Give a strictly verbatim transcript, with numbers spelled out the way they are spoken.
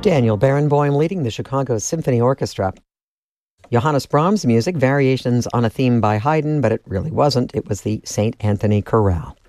Daniel Barenboim leading the Chicago Symphony Orchestra. Johannes Brahms' music, variations on a theme by Haydn, but it really wasn't. It was the Saint Anthony Chorale.